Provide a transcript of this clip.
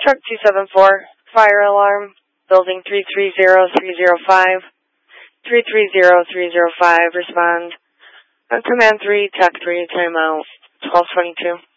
Truck 274, fire alarm, building 330305. 330305, respond. On command 3, TAC 3, timeout, 1222.